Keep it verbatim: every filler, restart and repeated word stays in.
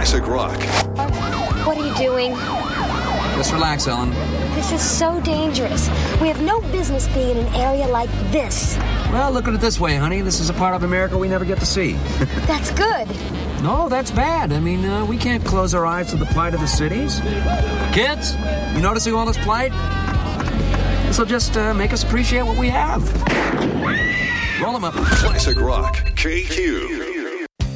Classic Rock. What are you doing? Just relax, Ellen. This is so dangerous. We have no business being in an area like this. Well, look at it this way, honey. This is a part of America we never get to see. That's good. No, that's bad. I mean, uh, we can't close our eyes to the plight of the cities. Kids, you noticing all this plight? This'll just uh, make us appreciate what we have. Roll them up. Classic Rock. K Q.